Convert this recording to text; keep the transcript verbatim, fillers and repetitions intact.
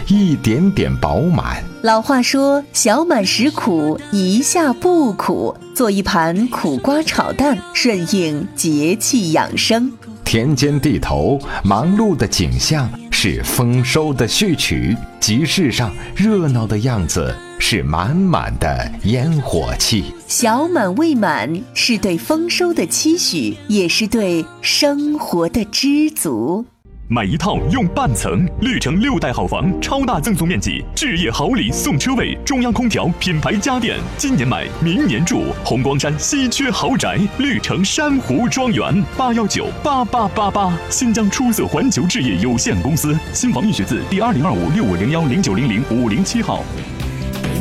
一点点饱满。 老话说，小满食苦，一下不苦。做一盘苦瓜炒蛋，顺应节气养生。 田间地头，忙碌的景象是丰收的序曲，集市上热闹的样子是满满的烟火气。 小满未满，是对丰收的期许，也是对生活的知足。 买一套用半层，绿城六代好房，超大赠送面积，置业好礼送车位，中央空调，品牌家电，今年买，明年住。红光山稀缺豪宅，绿城珊瑚庄园，八幺九八八八八。新疆出色环球置业有限公司，新房预选字第二零二五六五零幺零九零零五零七号。